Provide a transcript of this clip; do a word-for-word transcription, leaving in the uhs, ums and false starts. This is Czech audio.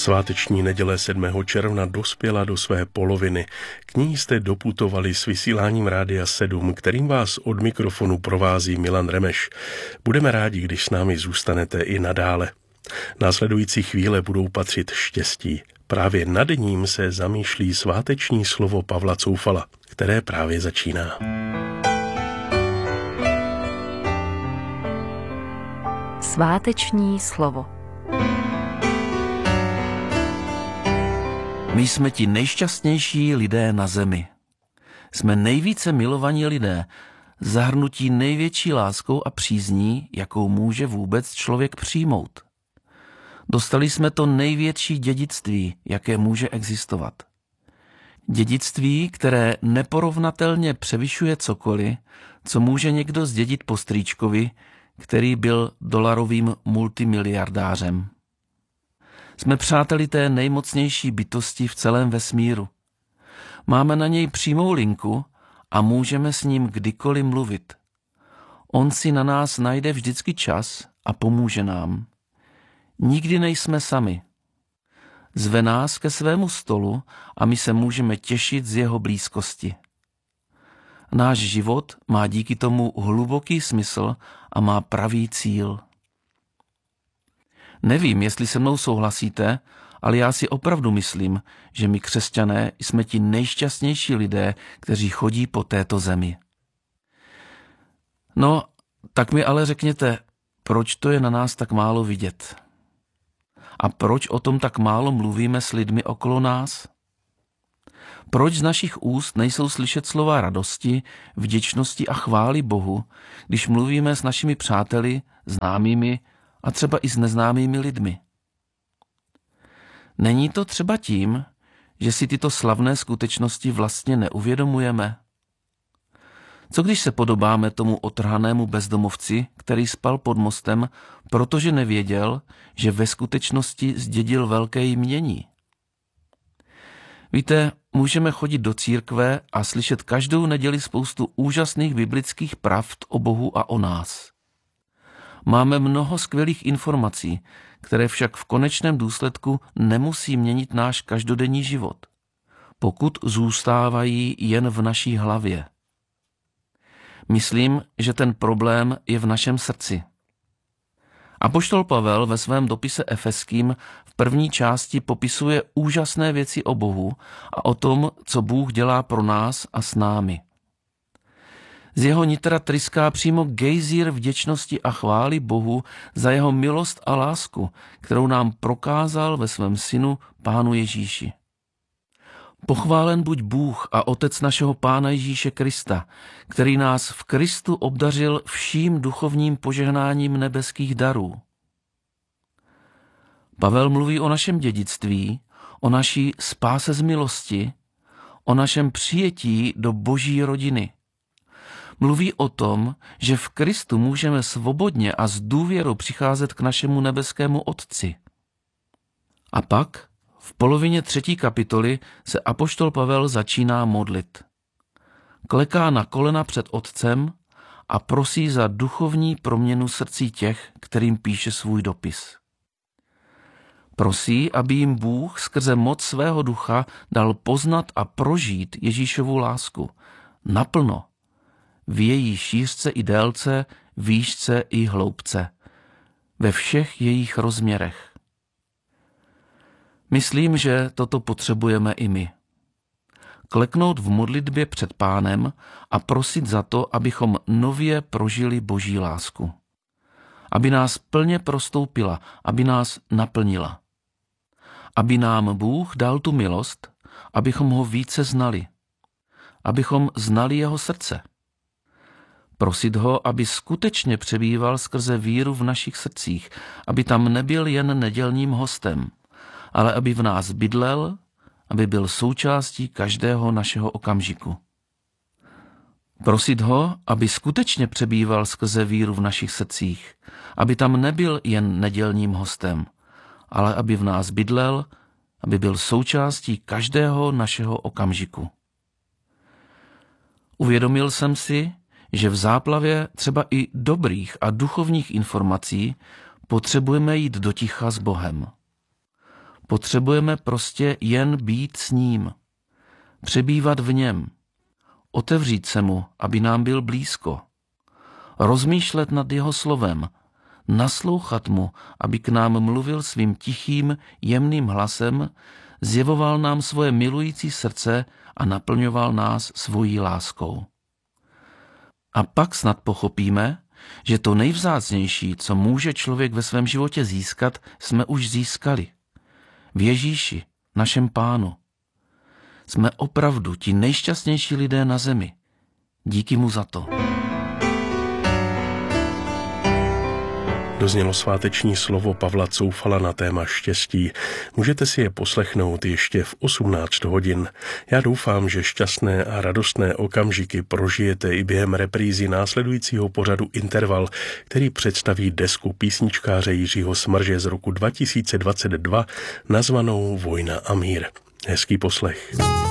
Sváteční neděle sedmého června dospěla do své poloviny. K ní jste doputovali s vysíláním Rádia sedm, kterým vás od mikrofonu provází Milan Remeš. Budeme rádi, když s námi zůstanete i nadále. Následující chvíle budou patřit štěstí. Právě nad ním se zamýšlí sváteční slovo Pavla Coufala, které právě začíná. Sváteční slovo. My jsme ti nejšťastnější lidé na zemi. Jsme nejvíce milovaní lidé, zahrnutí největší láskou a přízní, jakou může vůbec člověk přijmout. Dostali jsme to největší dědictví, jaké může existovat. Dědictví, které neporovnatelně převyšuje cokoliv, co může někdo zdědit po strýčkovi, který byl dolarovým multimiliardářem. Jsme přáteli té nejmocnější bytosti v celém vesmíru. Máme na něj přímou linku a můžeme s ním kdykoliv mluvit. On si na nás najde vždycky čas a pomůže nám. Nikdy nejsme sami. Zve nás ke svému stolu a my se můžeme těšit z jeho blízkosti. Náš život má díky tomu hluboký smysl a má pravý cíl. Nevím, jestli se mnou souhlasíte, ale já si opravdu myslím, že my křesťané jsme ti nejšťastnější lidé, kteří chodí po této zemi. No, tak mi ale řekněte, proč to je na nás tak málo vidět? A proč o tom tak málo mluvíme s lidmi okolo nás? Proč z našich úst nejsou slyšet slova radosti, vděčnosti a chvály Bohu, když mluvíme s našimi přáteli, známými a třeba i s neznámými lidmi? Není to třeba tím, že si tyto slavné skutečnosti vlastně neuvědomujeme? Co když se podobáme tomu otrhanému bezdomovci, který spal pod mostem, protože nevěděl, že ve skutečnosti zdědil velké jmění? Víte, můžeme chodit do církve a slyšet každou neděli spoustu úžasných biblických pravd o Bohu a o nás. Máme mnoho skvělých informací, které však v konečném důsledku nemusí měnit náš každodenní život, pokud zůstávají jen v naší hlavě. Myslím, že ten problém je v našem srdci. Apoštol Pavel ve svém dopise Efeským v první části popisuje úžasné věci o Bohu a o tom, co Bůh dělá pro nás a s námi. Z jeho nitra tryská přímo gejzír vděčnosti a chvály Bohu za jeho milost a lásku, kterou nám prokázal ve svém synu Pánu Ježíši. Pochválen buď Bůh a Otec našeho Pána Ježíše Krista, který nás v Kristu obdařil vším duchovním požehnáním nebeských darů. Pavel mluví o našem dědictví, o naší spáse z milosti, o našem přijetí do Boží rodiny. Mluví o tom, že v Kristu můžeme svobodně a s důvěrou přicházet k našemu nebeskému Otci. A pak v polovině třetí kapitoly se apoštol Pavel začíná modlit. Kleká na kolena před Otcem a prosí za duchovní proměnu srdcí těch, kterým píše svůj dopis. Prosí, aby jim Bůh skrze moc svého ducha dal poznat a prožít Ježíšovu lásku naplno, v její šířce i délce, výšce i hloubce, ve všech jejich rozměrech. Myslím, že toto potřebujeme i my. Kleknout v modlitbě před Pánem a prosit za to, abychom nově prožili Boží lásku. Aby nás plně prostoupila, aby nás naplnila. Aby nám Bůh dal tu milost, abychom ho více znali. Abychom znali jeho srdce. Prosit ho, aby skutečně přebýval skrze víru v našich srdcích, aby tam nebyl jen nedělním hostem, ale aby v nás bydlel, aby byl součástí každého našeho okamžiku. Prosit ho, aby skutečně přebýval skrze víru v našich srdcích, aby tam nebyl jen nedělním hostem, ale aby v nás bydlel, aby byl součástí každého našeho okamžiku. Uvědomil jsem si, že v záplavě třeba i dobrých a duchovních informací potřebujeme jít do ticha s Bohem. Potřebujeme prostě jen být s ním, přebývat v něm, otevřít se mu, aby nám byl blízko, rozmýšlet nad jeho slovem, naslouchat mu, aby k nám mluvil svým tichým, jemným hlasem, zjevoval nám svoje milující srdce a naplňoval nás svojí láskou. A pak snad pochopíme, že to nejvzácnější, co může člověk ve svém životě získat, jsme už získali. V Ježíši, našem Pánu. Jsme opravdu ti nejšťastnější lidé na zemi. Díky mu za to. Doznělo sváteční slovo Pavla Coufala na téma štěstí. Můžete si je poslechnout ještě v osmnáct hodin. Já doufám, že šťastné a radostné okamžiky prožijete i během reprízy následujícího pořadu Interval, který představí desku písničkáře Jiřího Smrže z roku dva tisíce dvacet dva nazvanou Vojna a mír. Hezký poslech.